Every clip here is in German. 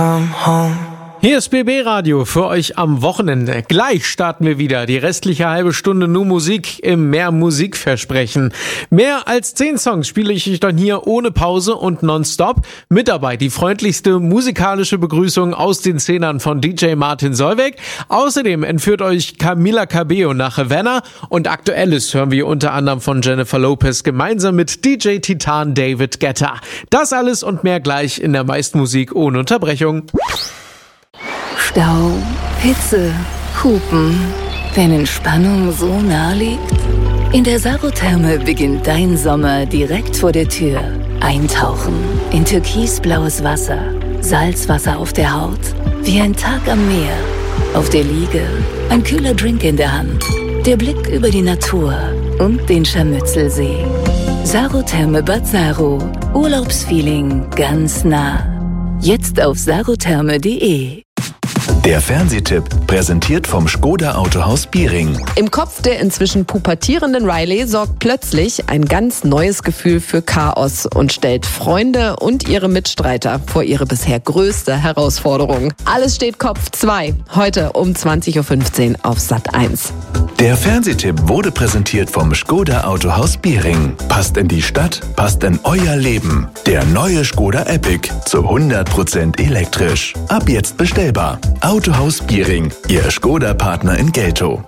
Hier ist BB Radio für euch am Wochenende. Gleich starten wir wieder die restliche halbe Stunde nur Musik im Mehr Musikversprechen. Mehr als 10 Songs spiele ich euch dann hier ohne Pause und nonstop. Mit dabei die freundlichste musikalische Begrüßung aus den Szenern von DJ Martin Solveig. Außerdem entführt euch Camila Cabello nach Havana und Aktuelles hören wir unter anderem von Jennifer Lopez gemeinsam mit DJ Titan David Guetta. Das alles und mehr gleich in der meisten Musik ohne Unterbrechung. Stau, Hitze, Hupen. Wenn Entspannung so nah liegt? In der Sarotherme beginnt dein Sommer direkt vor der Tür. Eintauchen in türkisblaues Wasser, Salzwasser auf der Haut, wie ein Tag am Meer. Auf der Liege, ein kühler Drink in der Hand, der Blick über die Natur und den Scharmützelsee. Sarotherme Bad Saro, Urlaubsfeeling ganz nah. Jetzt auf sarotherme.de. Der Fernsehtipp, präsentiert vom Škoda Autohaus Biering. Im Kopf der inzwischen pubertierenden Riley sorgt plötzlich ein ganz neues Gefühl für Chaos und stellt Freunde und ihre Mitstreiter vor ihre bisher größte Herausforderung. Alles steht Kopf 2, heute um 20.15 Uhr auf Sat.1. Der Fernsehtipp wurde präsentiert vom Škoda Autohaus Biering. Passt in die Stadt, passt in euer Leben. Der neue Škoda Epic zu 100% elektrisch. Ab jetzt bestellbar. Autohaus Biering, Ihr Škoda-Partner in Geltow.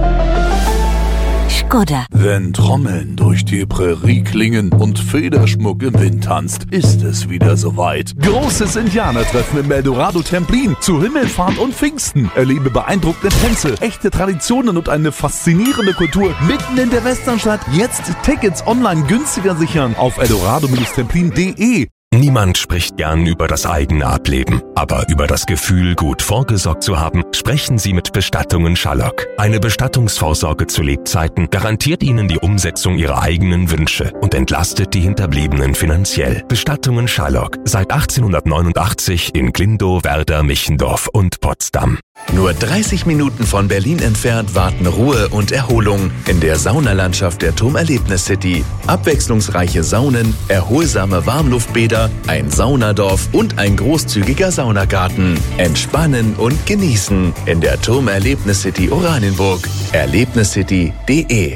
Škoda. Wenn Trommeln durch die Prärie klingen und Federschmuck im Wind tanzt, ist es wieder soweit. Großes Indianertreffen im Eldorado Templin zu Himmelfahrt und Pfingsten. Erlebe beeindruckende Tänze, echte Traditionen und eine faszinierende Kultur mitten in der Westernstadt. Jetzt Tickets online günstiger sichern auf eldorado-templin.de. Niemand spricht gern über das eigene Ableben, aber über das Gefühl, gut vorgesorgt zu haben, sprechen Sie mit Bestattungen Schallock. Eine Bestattungsvorsorge zu Lebzeiten garantiert Ihnen die Umsetzung Ihrer eigenen Wünsche und entlastet die Hinterbliebenen finanziell. Bestattungen Schallock, seit 1889 in Glindow, Werder, Michendorf und Potsdam. Nur 30 Minuten von Berlin entfernt warten Ruhe und Erholung in der Saunalandschaft der TUM Erlebnis City. Abwechslungsreiche Saunen, erholsame Warmluftbäder, ein Saunadorf und ein großzügiger Saunagarten. Entspannen und genießen in der TUM Erlebnis City Oranienburg. Erlebniscity.de.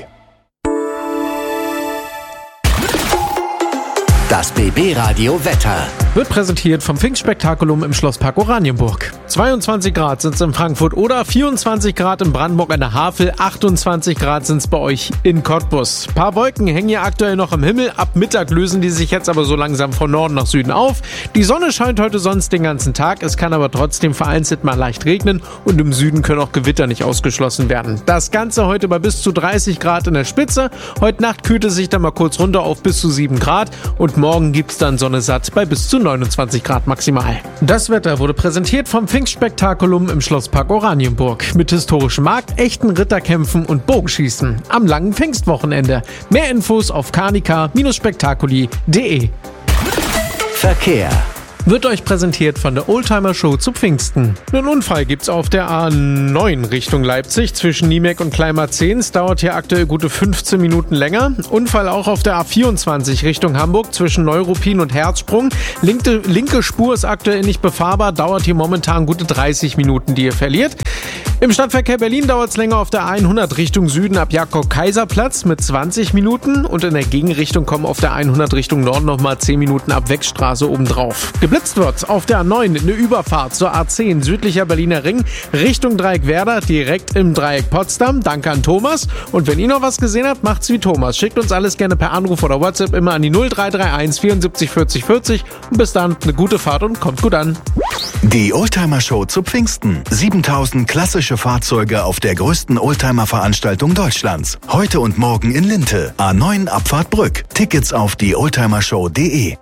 Das BB-Radio Wetter Wird präsentiert vom Pfingstspektakulum im Schlosspark Oranienburg. 22 Grad sind es in Frankfurt oder 24 Grad in Brandenburg an der Havel, 28 Grad sind es bei euch in Cottbus. Paar Wolken hängen hier aktuell noch am Himmel, ab Mittag lösen die sich jetzt aber so langsam von Norden nach Süden auf. Die Sonne scheint heute sonst den ganzen Tag, es kann aber trotzdem vereinzelt mal leicht regnen und im Süden können auch Gewitter nicht ausgeschlossen werden. Das Ganze heute bei bis zu 30 Grad in der Spitze, heute Nacht kühlt es sich dann mal kurz runter auf bis zu 7 Grad und morgen gibt's dann Sonne satt bei bis zu 29 Grad maximal. Das Wetter wurde präsentiert vom Pfingstspektakulum im Schlosspark Oranienburg mit historischem Markt, echten Ritterkämpfen und Bogenschießen am langen Pfingstwochenende. Mehr Infos auf carnica-spektakuli.de. Verkehr. Wird euch präsentiert von der Oldtimer Show zu Pfingsten. Einen Unfall gibt's auf der A9 Richtung Leipzig zwischen Niemek und Kleinmarzehn. Dauert hier aktuell gute 15 Minuten länger. Unfall auch auf der A24 Richtung Hamburg zwischen Neuruppin und Herzsprung. Linke Spur ist aktuell nicht befahrbar, dauert hier momentan gute 30 Minuten, die ihr verliert. Im Stadtverkehr Berlin dauert es länger auf der 100 Richtung Süden ab Jakob-Kaiser-Platz mit 20 Minuten und in der Gegenrichtung kommen auf der 100 Richtung Norden nochmal 10 Minuten ab Wegstraße obendrauf. Geblitzt wird auf der A9 eine Überfahrt zur A10 südlicher Berliner Ring Richtung Dreieck Werder, direkt im Dreieck Potsdam. Danke an Thomas. Und wenn ihr noch was gesehen habt, macht's wie Thomas. Schickt uns alles gerne per Anruf oder WhatsApp immer an die 0331 74 40 40 und bis dann eine gute Fahrt und kommt gut an. Die Oldtimer Show zu Pfingsten. 7000 klassische Fahrzeuge auf der größten Oldtimer-Veranstaltung Deutschlands. Heute und morgen in Linte. A9 Abfahrt Brück. Tickets auf die oldtimershow.de.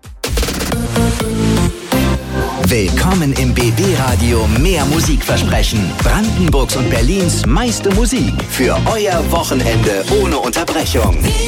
Willkommen im BB-Radio Mehr Musikversprechen. Brandenburgs und Berlins meiste Musik für euer Wochenende ohne Unterbrechung.